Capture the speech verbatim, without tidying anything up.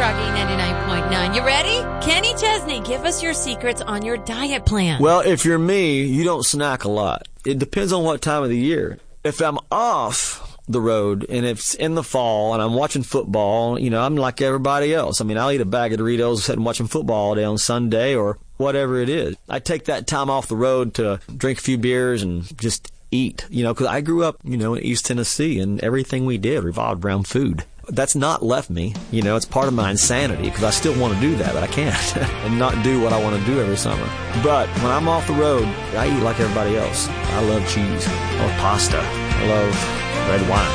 Froggy ninety-nine point nine. You ready? Kenny Chesney, give us your secrets on your diet plan. Well, if you're me, you don't snack a lot. It depends on what time of the year. If I'm off the road and it's in the fall and I'm watching football, you know, I'm like everybody else. I mean, I'll eat a bag of Doritos sitting watching football all day on Sunday or whatever it is. I take that time off the road to drink a few beers and just eat, you know, because I grew up, you know, in East Tennessee and everything we did revolved around food. That's not left me, you know, it's part of my insanity because I still want to do that, but I can't and not do what I want to do every summer. But when I'm off the road, I eat like everybody else. I love cheese. I love pasta. I love red wine.